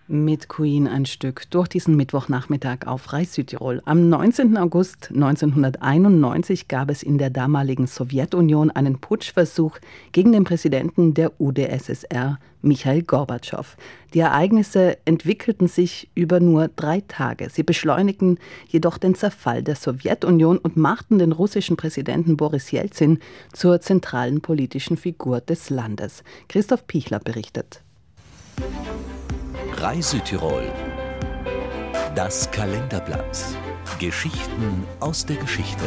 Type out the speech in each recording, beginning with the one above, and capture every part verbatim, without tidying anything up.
Mit Queen ein Stück durch diesen Mittwochnachmittag auf Rai Südtirol. Am neunzehnten August neunzehnhunderteinundneunzig gab es in der damaligen Sowjetunion einen Putschversuch gegen den Präsidenten der U d S S R, Michail Gorbatschow. Die Ereignisse entwickelten sich über nur drei Tage. Sie beschleunigten jedoch den Zerfall der Sowjetunion und machten den russischen Präsidenten Boris Jelzin zur zentralen politischen Figur des Landes. Christoph Pichler berichtet. Rai Südtirol. Das Kalenderblatt. Geschichten aus der Geschichte.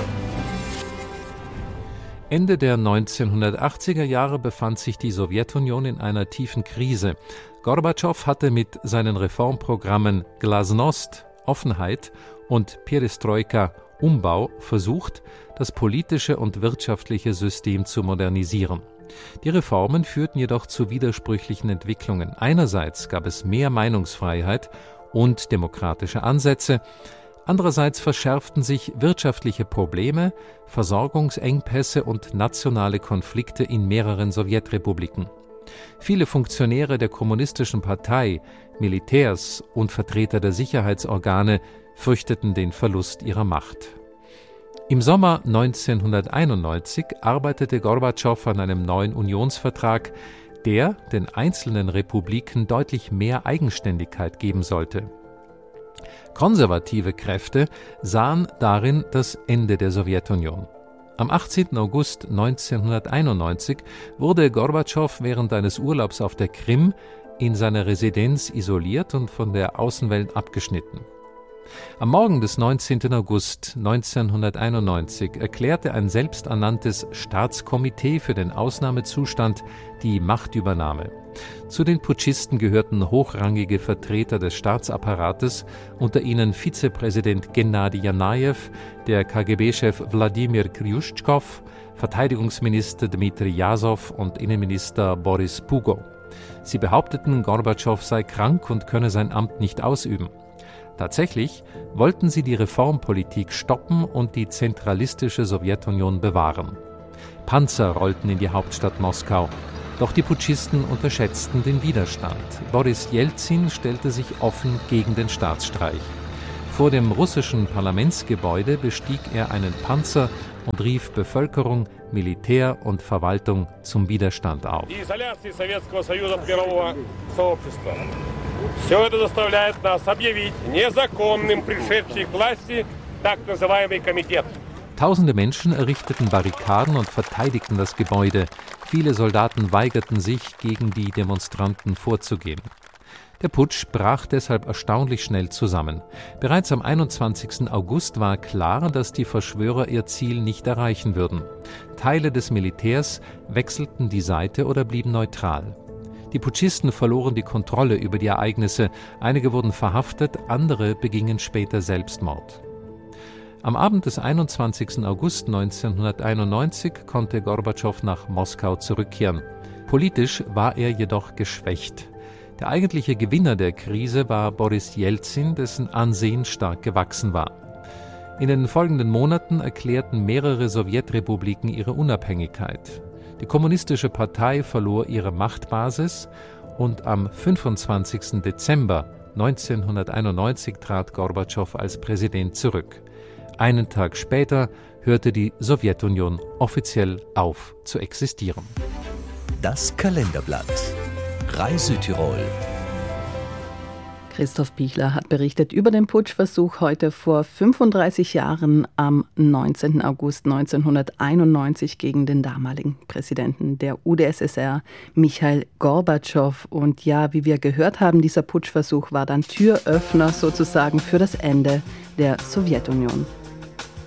Ende der neunzehnhundertachtziger Jahre befand sich die Sowjetunion in einer tiefen Krise. Gorbatschow hatte mit seinen Reformprogrammen Glasnost, Offenheit und Perestroika, Umbau, versucht, das politische und wirtschaftliche System zu modernisieren. Die Reformen führten jedoch zu widersprüchlichen Entwicklungen. Einerseits gab es mehr Meinungsfreiheit und demokratische Ansätze, andererseits verschärften sich wirtschaftliche Probleme, Versorgungsengpässe und nationale Konflikte in mehreren Sowjetrepubliken. Viele Funktionäre der Kommunistischen Partei, Militärs und Vertreter der Sicherheitsorgane fürchteten den Verlust ihrer Macht. Im Sommer neunzehnhunderteinundneunzig arbeitete Gorbatschow an einem neuen Unionsvertrag, der den einzelnen Republiken deutlich mehr Eigenständigkeit geben sollte. Konservative Kräfte sahen darin das Ende der Sowjetunion. Am achtzehnten August neunzehnhunderteinundneunzig wurde Gorbatschow während eines Urlaubs auf der Krim in seiner Residenz isoliert und von der Außenwelt abgeschnitten. Am Morgen des neunzehnten August neunzehnhunderteinundneunzig erklärte ein selbsternanntes Staatskomitee für den Ausnahmezustand die Machtübernahme. Zu den Putschisten gehörten hochrangige Vertreter des Staatsapparates, unter ihnen Vizepräsident Gennadi Janajew, der K G B-Chef Wladimir Krjuschkow, Verteidigungsminister Dmitri Jasow und Innenminister Boris Pugo. Sie behaupteten, Gorbatschow sei krank und könne sein Amt nicht ausüben. Tatsächlich wollten sie die Reformpolitik stoppen und die zentralistische Sowjetunion bewahren. Panzer rollten in die Hauptstadt Moskau. Doch die Putschisten unterschätzten den Widerstand. Boris Jelzin stellte sich offen gegen den Staatsstreich. Vor dem russischen Parlamentsgebäude bestieg er einen Panzer und rief Bevölkerung, Militär und Verwaltung zum Widerstand auf. Все это заставляет нас объявить незаконным пришедший к власти так называемый комитет. Tausende Menschen errichteten Barrikaden und verteidigten das Gebäude. Viele Soldaten weigerten sich, gegen die Demonstranten vorzugehen. Der Putsch brach deshalb erstaunlich schnell zusammen. Bereits am einundzwanzigsten August war klar, dass die Verschwörer ihr Ziel nicht erreichen würden. Teile des Militärs wechselten die Seite oder blieben neutral. Die Putschisten verloren die Kontrolle über die Ereignisse. Einige wurden verhaftet, andere begingen später Selbstmord. Am Abend des einundzwanzigsten August neunzehnhunderteinundneunzig konnte Gorbatschow nach Moskau zurückkehren. Politisch war er jedoch geschwächt. Der eigentliche Gewinner der Krise war Boris Jelzin, dessen Ansehen stark gewachsen war. In den folgenden Monaten erklärten mehrere Sowjetrepubliken ihre Unabhängigkeit. Die Kommunistische Partei verlor ihre Machtbasis und am fünfundzwanzigsten Dezember neunzehnhunderteinundneunzig trat Gorbatschow als Präsident zurück. Einen Tag später hörte die Sowjetunion offiziell auf zu existieren. Das Kalenderblatt. Rai Südtirol. Christoph Pichler hat berichtet über den Putschversuch heute vor fünfunddreißig Jahren am neunzehnten August neunzehnhunderteinundneunzig gegen den damaligen Präsidenten der U d S S R, Michail Gorbatschow. Und ja, wie wir gehört haben, dieser Putschversuch war dann Türöffner sozusagen für das Ende der Sowjetunion.